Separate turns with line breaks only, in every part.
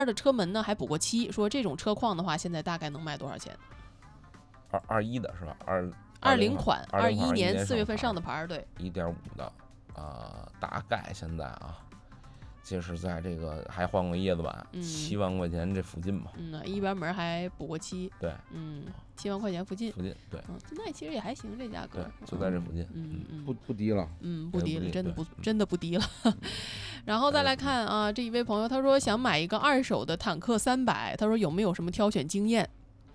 的车门呢还补过漆，说这种车况的话，现在大概能卖多少钱
？21的是吧
？20款
，21
年4月份上的牌，对
，1.5的，大概现在就是在这个还换过椰子板，7万块钱这附近吧。
一边门还补过漆。
对
，7万块钱附近。
对，
那其实也还行，这价格。
对，就在这附近。
不低了。
不低了，真的不低了。然后再来看啊，这一位朋友他说想买一个2手的坦克300，他说有没有什么挑选经验？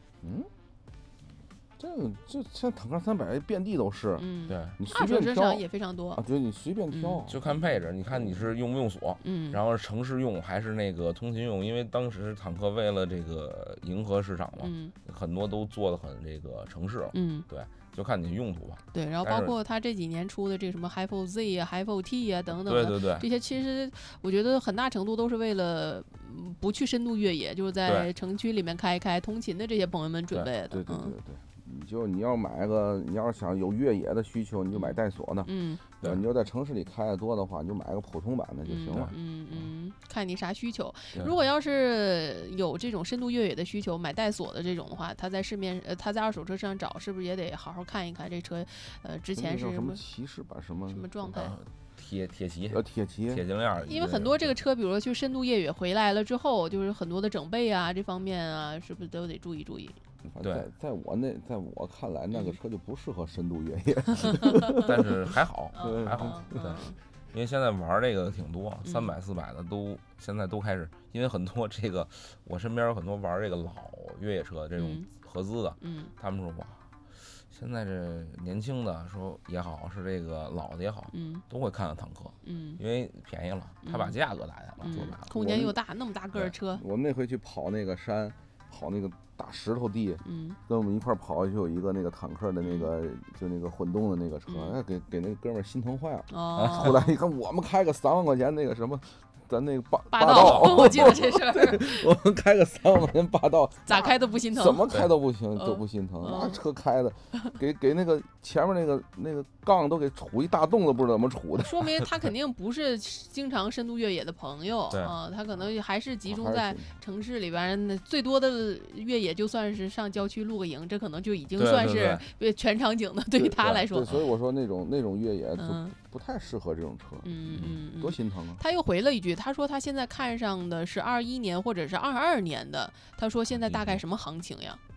这像坦克300遍地都是，
对，
你随便挑，
2手市场也非常多
啊，对，你随便挑，
就看配置，你看你是用不用锁，然后是城市用还是那个通勤用，因为当时坦克为了这个迎合市场嘛，很多都做的很这个城市，对，就看你用途吧。
对，然后包括他这几年出的这什么 Hi4 Z 啊、Hi4 T 啊等等，
对，
这些其实我觉得很大程度都是为了不去深度越野，就是在城区里面开通勤的这些朋友们准备的。
对。你要买个，你要是想有越野的需求，你就买带锁的。对，你要在城市里开的多的话，你就买个普通版的就行了。
看你啥需求。如果要是有这种深度越野的需求，买带锁的这种的话，他在他在二手车上找，是不是也得好好看一看这车？之前是
什么骑士版什么
状态？
铁骑，
铁
金链。
因为很多这个车，比如说去深度越野回来了之后，就是很多的整备啊这方面啊，是不是都得注意？
对，在我看来，那个车就不适合深度越野。
但是还好，对，因为现在玩这个挺多，300、400的都现在都开始，因为很多这个我身边有很多玩这个老越野车这种合资的，他们说哇，现在这年轻的说也好，是这个老的也好，都会看坦克，因为便宜了，他把价格打下来了，
空间又大，那么大个儿车。
我们那回去跑那个山，跑那个大石头地，跟我们一块跑，就有一个那个坦克的那个，就那个混动的那个车，给那个哥们儿心疼坏了。后来一看，我们开个3万块钱那个什么。咱那个霸道，
我记得这事儿。
我们开个3万块钱霸道，
咋开都不心疼，
怎么开都不行，都不心疼。那车开的，给那个前面那个杠都给杵一大洞都不知道怎么杵的。
说明他肯定不是经常深度越野的朋友啊，他可能还是集中在城市里边。最多的越野就算是上郊区露个营，这可能就已经算是全场景的，对于他来说。
所以我说那种越野就不太适合这种车，多心疼啊！
他又回了一句，他说他现在看上的是21年或者是22年的，他说现在大概什么行情呀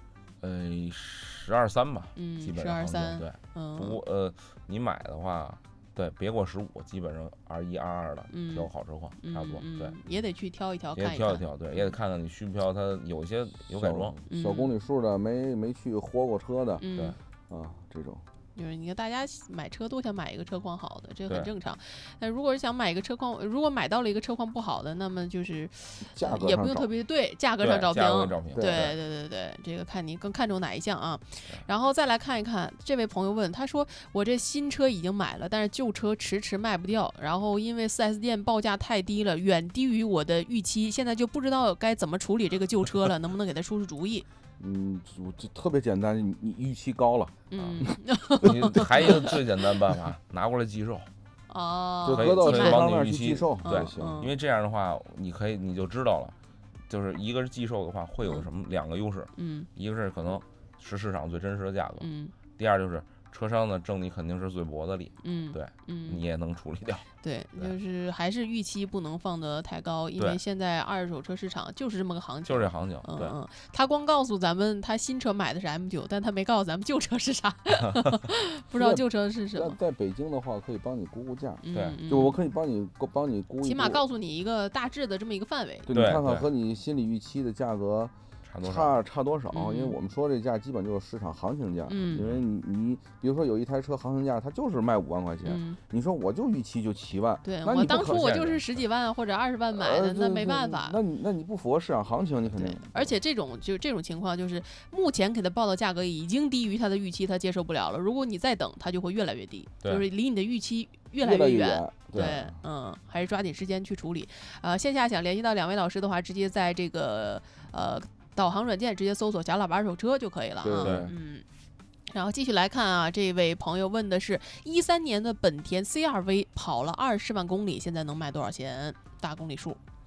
？12.3吧，基本上
12.3，
对，不过你买的话，对，别过15，基本上21、22的挑好车况，差不多，对，
也得去挑一挑，
看一挑，对，也得看看你需不需要，它有些有改装，
小公里数的，没去活过车的，
对，
这种。
就是你看，大家买车都想买一个车况好的，这个很正常。但如果是想买一个车况，如果买到了一个车况不好的，那么就是也不用特别价格上找平。对，这个看你更看重哪一项啊。然后再来看一看，这位朋友问，他说我这新车已经买了，但是旧车迟迟卖不掉，然后因为 4S 店报价太低了，远低于我的预期，现在就不知道该怎么处理这个旧车了，能不能给他出主意？
这特别简单，你预期高了，
你还有一个最简单办法，拿过来寄售，
就搁到车上面去寄售，
对，因为这样的话，你就知道了，就是一个是寄售的话会有什么2个优势，一个是可能是市场最真实的价格，第二就是车商呢挣你肯定是最薄的利，对，你也能处理掉。
对，就是还是预期不能放得太高，因为现在二手车市场就是这么个行情，
就是这行情。对，
他光告诉咱们他新车买的是 M9，但他没告诉咱们旧车是啥，不知道旧车是什么。
在北京的话，可以帮你估价，
对，
就我可以帮你估，
起码告诉你一个大致的这么一个范围，
对，你看看和你心理预期的价格。差多少？因为我们说这价基本就是市场行情价，因为你比如说有一台车行情价，它就是卖5万块钱，你说我就预期就7万，
对，我当初我就是10几万或者20万买的，那没办法，
那你不符合市场行情，你肯定。
而且这种情况就是目前给他报的价格已经低于他的预期，他接受不了了。如果你再等，他就会越来越低，就是离你的预期越来越远。对，还是抓紧时间去处理。线下想联系到2位老师的话，直接在这个导航软件直接搜索小喇叭二手车就可以了啊。
对，
然后继续来看啊，这位朋友问的是13年的本田 CR-V 跑了20万公里，现在能卖多少钱？大公里数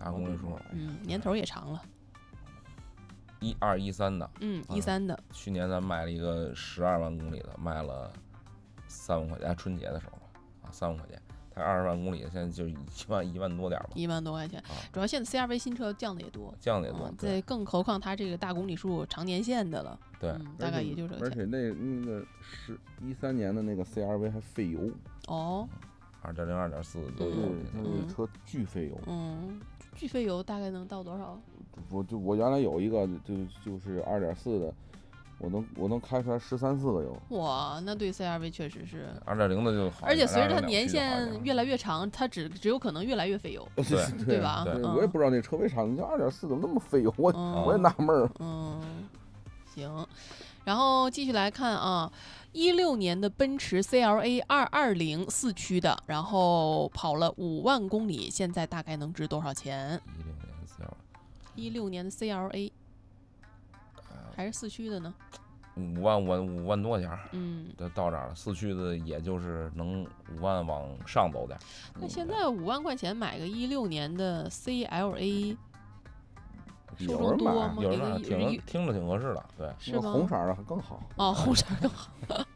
大公里数，
年头也长了。
12、13的
，13的。
去年咱卖了一个12万公里的，卖了3万块钱，春节的时候吧，3万块钱。它20万公里，现在就1万多点吧
，1万多块钱。主要现在 CR-V 新车降的也多，
对，
更何况它这个大公里数长年限的了，
对，
大概也就这个钱。
而且那个13年的那个 CR-V 还费油
哦
，2.0、2.4都有，
那个车巨费油，
巨费油大概能到多少？
我原来有一个就是2.4的。我能开出来13、14个油，
哇，那对 CR-V 确实是
2.0的就好，
而且随着它年限越来越长，它只有可能越来越费油，对吧？
我也不知道那车为啥，你像2.4怎么那么费油，我也纳闷儿。
行，然后继续来看啊，16年的奔驰 CLA 220 4驱的，然后跑了5万公里，现在大概能值多少钱？16年的 CLA。还是4驱的呢
？5万多钱，到这儿了。4驱的也就是能5万往上走点。
那现在5万块钱买个16年的 CLA， 受众多吗？
有人听着挺合适的，对，
是吗？
红色的还更好。
哦，红色更好。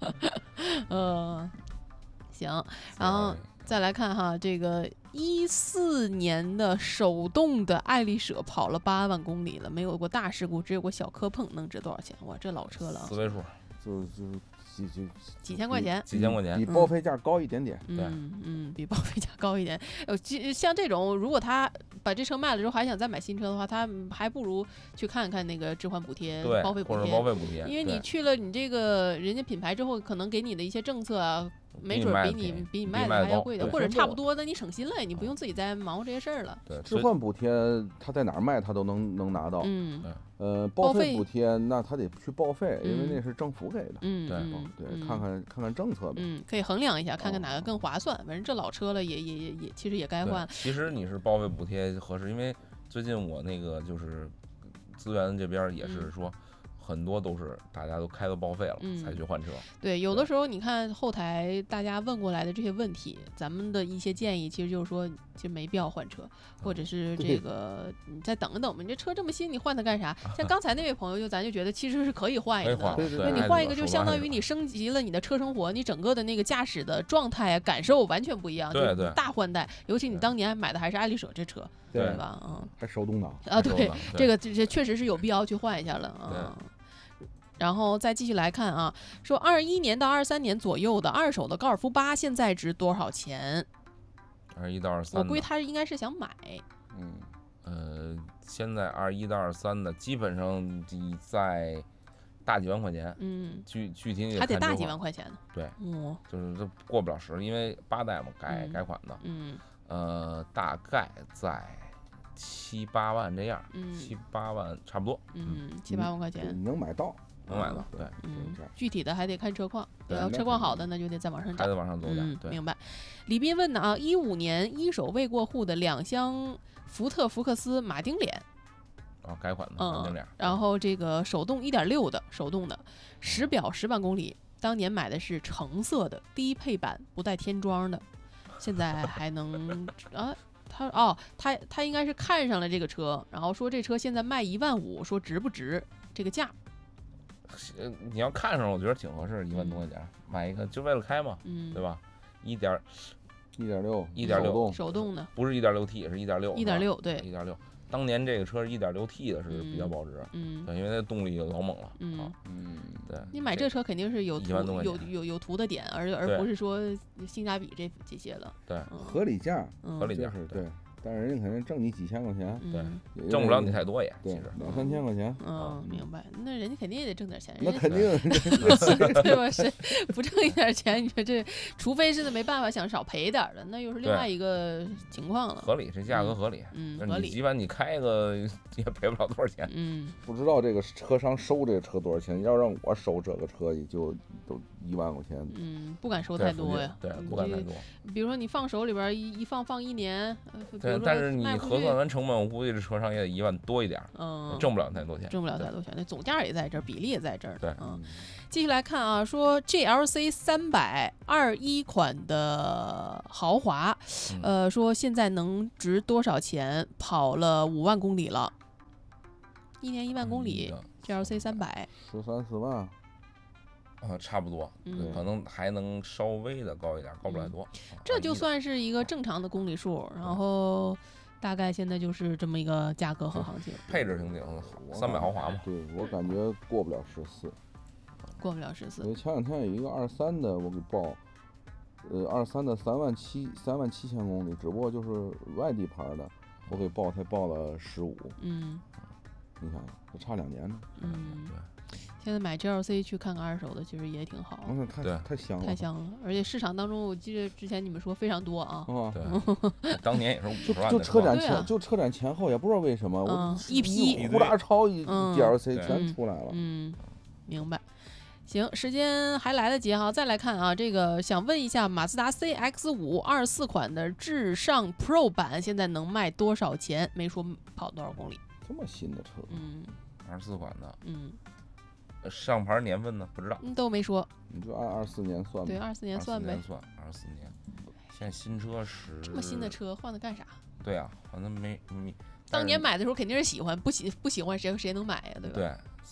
行，然后再来看哈，这个14年的手动的爱丽舍跑了8万公里了，没有过大事故，只有过小磕碰，能值多少钱？哇，这老车了
，4位数，
就
几千块钱，
比报废价高一点点。
对，
比报废价高一点。像这种，如果他把这车卖了之后还想再买新车的话，他还不如去看看那个置换补贴、报废补贴，因为你去了你这个人家品牌之后，可能给你的一些政策啊。没准比你卖的还要贵的，或者差不多的，你省心了，你不用自己再忙活这些事儿了。
对，
置换补贴他在哪儿卖他都能拿到。报废补贴那他得去报废，因为那是政府给的。对，看看政策呗。
可以衡量一下，看看哪个更划算。反正这老车了，也其实也该换。
其实你是报废补贴合适，因为最近我那个就是资源这边也是说。很多都是大家都开到报废了才去换车。
对，有的时候你看后台大家问过来的这些问题，咱们的一些建议其实就是说，其实没必要换车，或者是这个你再等一等吧。你这车这么新，你换它干啥？像刚才那位朋友咱就觉得其实是可以换一个的，
对，
你换一个就相当于你升级了你的车生活，你整个的那个驾驶的状态感受完全不一样，
对，
大换代。尤其你当年买的还是爱丽舍这车，对吧？
还手动挡
啊，对，这确实是有必要去换一下了啊。然后再继续来看啊，说21年到23年左右的二手的高尔夫8现在值多少钱
？21到23，
我估计他应该是想买。
现在21到23的基本上你在大几万块钱，具体
还得大几万块钱呢。
对，就是这过不了10，因为8代嘛，改款的，大概在7、8万这样，7、8万差不多
，7、8万块钱
能买到。
能买到，对，
具体的还得看车况，要车况好的那就得再往上涨，
还得往上走点。
明白。李斌问的啊，15年一手未过户的2厢福特福克斯马丁脸，
改款的马丁脸，
然后这个手动1.6的手动的，实表10万公里，当年买的是橙色的低配版不带天窗的，现在还能啊。他应该是看上了这个车，然后说这车现在卖1万5，说值不值这个价？
你要看上了，我觉得挺合适，1万多块钱买一个就为了开嘛，对吧？1.6
手动的，
不是 1.6T， 是1.6，
对
，1.6。当年这个车 1.6T 的是比较保值，对，因为它动力老猛了，对。
你买这车肯定是有图的点，而不是说性价比这些了，
对，
合理价，
是
对。但是人家肯定挣你几千块钱，
对，挣不了你太多也，其实
2、3千块钱。
明白。那人家肯定也得挣点钱，
那肯定，
对吧？是不挣一点钱，你说这，除非是没办法想少赔点的，那又是另外一个情况了。
合理，这价格合理，
合理。
基本你开个也赔不了多少钱，
不知道这个车商收这个车多少钱？要让我收这个车，也就都1万块钱。
不敢收太多呀，
对，不敢太多。
比如说你放手里边一放1年，
但是你核算完成本，我估计这车商也得1万多一点，挣不了太多钱，
那总价也在这儿，比例也在这儿，
对，
继续来看啊，说 GLC 30021款的豪华，说现在能值多少钱？跑了5万公里了，1年1万公里，GLC 300，13-14
万。
差不多，可能还能稍微的高一点，高不了多。
这就算是一个正常的公里数，然后大概现在就是这么一个价格和行情。
配置挺好，300豪华嘛。
对，我感觉过不了14。
过不了14。
因为前两天有一个23的，我给报，23的37000公里，只不过就是外地牌的，我给报才报了15。你看，这差2年呢。
对。
现在买 GLC 去看看二手的，其实也挺好。
太香了，
太香了！而且市场当中，我记得之前你们说非常多啊。
对，当年也是50万。
就车展前后，也不知道为什么，我
一批
呼啦超GLC 全出来了。
明白。行，时间还来得及哈，再来看啊，这个想问一下，马自达 CX-5 24款的至上 Pro 版现在能卖多少钱？没说跑多少公里。
这么新的车
，24款的，上牌年份呢？不知道，
都没说。
你就按24年算吧。
对，24年算呗。
24年。现在新车
这么新的车换的干啥？
对啊，反正没。
当年买的时候肯定是喜欢，不喜欢谁能买呀？对吧？
对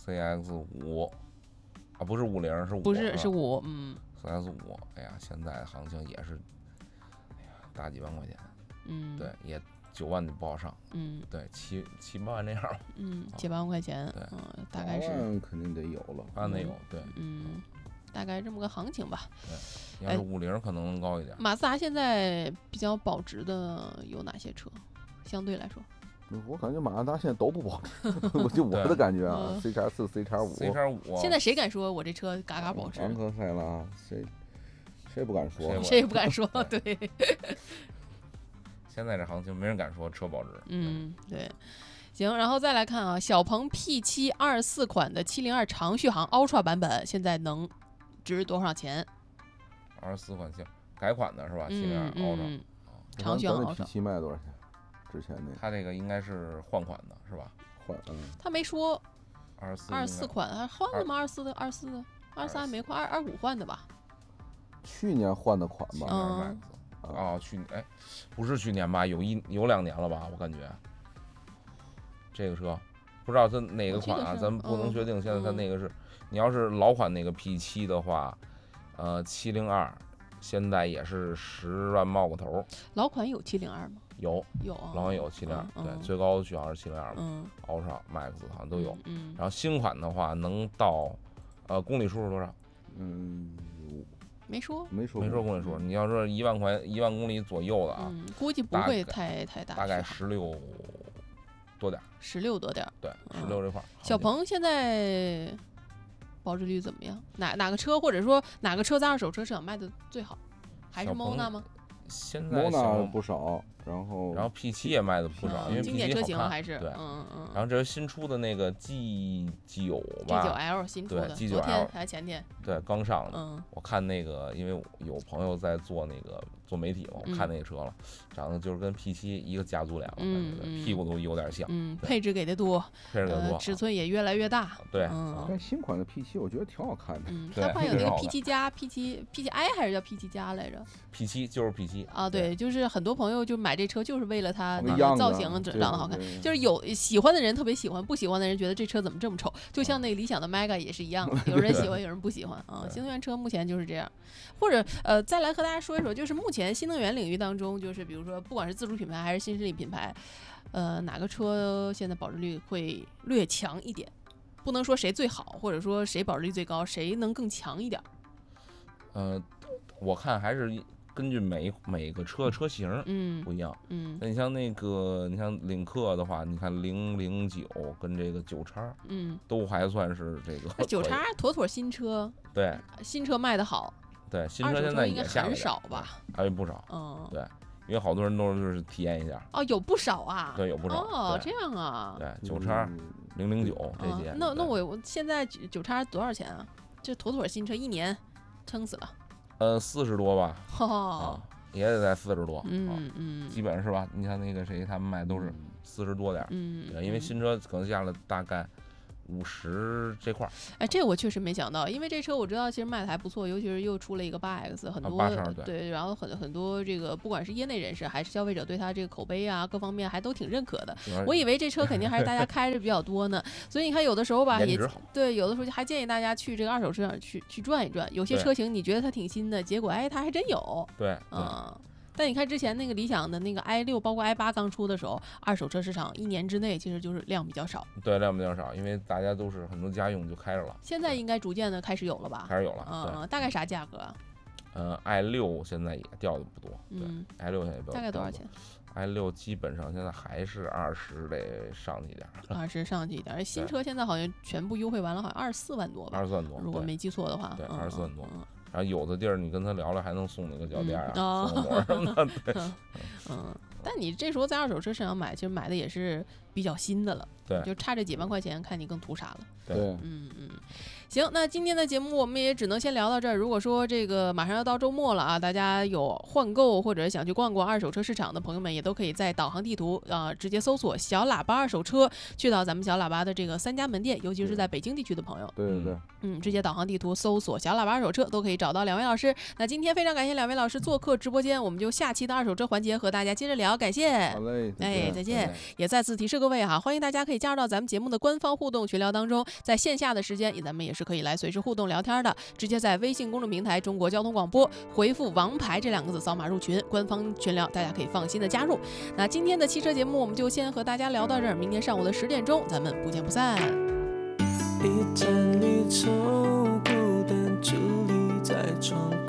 ，CX-5啊，不是50，是5。
不是，是5。
CX-5，哎呀，现在行情也是，哎呀，大几万块钱。对，也9万就不好上。对，7-8万这样。
7-8万块钱。
对，
大概是。
8万肯定得有了。
8万得有，对。
大概这么个行情吧。
对，要是50可能高一点。
马自达现在比较保值的有哪些车？相对来说。
我感觉马自达现在都不保值，就我的感觉啊，C-4、
C-5。
现在谁敢说我这车嘎嘎保值？
昂科赛拉，谁不敢说？
谁也不敢说，对。
现在这行情没人敢说车保值。
对。行，然后再来看啊，小鹏 P7 24款的702长续航 Ultra 版本现在能值多少钱
？24款改款的是吧？702 Ultra
长续航
P7 卖多少钱？之前那
他这个应该是换款的是吧？
他没说。
24
款还换了吗？24的、23没换，25换的吧？
去年换的款
吧？去年不是去年吧？有2年了吧？我感觉这个车不知道它哪个款啊，咱们不能确定。现在它那个是，你要是老款那个 P7 的话，702现在也是10万冒个头。
老款有702吗？
有老款有702，对，最高的续航是702的，Ultra Max 好像都有。然后新款的话能到，公里数是多少？
没说
公里数。你要说1万公里左右的啊，
估计不会太大，
大概16多点
，16多点，
对，16这块。
小鹏现在保值率怎么样？哪个车或者说哪个车在二手车市场卖的最好？还是 Mona 吗？
现在
Mona 不少，然后
P7 也卖的不少，因为
经典车型还
是对，
然
后这是新出的那个 G9 吧
，G9L 新出的，
对，
昨天还前天，
对，刚上的。我看那个，因为有朋友在做媒体嘛，我看那个车了，长得就是跟 P7 一个家族脸了，屁股都有点像。
配置给的多，尺寸也越来越大。
对，
但新款的 P7 我觉得挺好看的。
它还有那个 P7 加、P7i 还是叫 P7 加来着
？P7 就是 P7
啊，对，就是很多朋友就买这车就是为了它那个造型长得好看，就是有喜欢的人特别喜欢，不喜欢的人觉得这车怎么这么丑。就像那个理想的 Mega 也是一样的，有人喜欢，有人不喜欢啊。新能源车目前就是这样，或者再来和大家说一说，就是目前新能源领域当中，就是比如说不管是自主品牌还是新势力品牌，哪个车现在保值率会略强一点？不能说谁最好，或者说谁保值率最高，谁能更强一点？
我看还是根据每个车的车型不一样。那你像领克的话，你看009跟这个9叉，都还算是这个。
9叉妥新车，
对，
新车卖的好。
对，新车现在也下
很少吧？
还有不少。对，因为好多人都是体验一下。
有不少啊。
对，有不少。
这样啊。
对，9叉、009这些。
那我现在9叉多少钱啊？这妥新车1年撑死了。
40多吧。 也得在40多，基本是吧？你像那个谁，他们卖都是40多点，因为新车可能下了大概50这块儿。
哎，这我确实没想到，因为这车我知道其实卖的还不错，尤其是又出了一个8X， 很多
对，
然后很多这个不管是业内人士还是消费者对它这个口碑啊各方面还都挺认可的。我以为这车肯定还是大家开着比较多呢，所以你看有的时候吧也对，有的时候还建议大家去这个二手车上去转一转，有些车型你觉得它挺新的，结果哎它还真有。
对，
但你看之前那个理想的那个 i6， 包括 i8 刚出的时候，二手车市场1年之内其实就是量比较少。
对，量比较少，因为大家都是很多家用就开着了。
现在应该逐渐的开始有了吧？
开始有了，
大概啥价格
？i6 现在也掉的不多，对，i6 现在也
大概多少钱
？i6 基本上现在还是20得上去一点
，20上去一点。新车现在好像全部优惠完了，好像24万多吧
，24万多，
如果没记错的话。
对，24万多。然后有的地儿你跟他聊聊，还能送那个脚垫啊，送个膜什么的。对，
但你这时候在二手车市场买，其实买的也是比较新的了，
对，
就差这几万块钱，看你更图啥了。
对，
行，那今天的节目我们也只能先聊到这儿。如果说这个马上要到周末了啊，大家有换购或者想去逛逛二手车市场的朋友们，也都可以在导航地图直接搜索小喇叭二手车，去到咱们小喇叭的这个3家门店，尤其是在北京地区的朋友，
对，
直接导航地图搜索小喇叭二手车都可以找到2位老师。那今天非常感谢2位老师做客直播间，我们就下期的二手车环节和大家接着聊，感谢。
好嘞，
再见。也再次提示各位哈，欢迎大家可以加入到咱们节目的官方互动群聊当中，在线下的时间咱们也是可以来随时互动聊天的，直接在微信公众平台中国交通广播回复王牌这2个字扫码入群，官方群聊大家可以放心的加入。那今天的汽车节目我们就先和大家聊到这儿，明天上午的10点钟咱们不见不散。一盏离愁孤单伫立在窗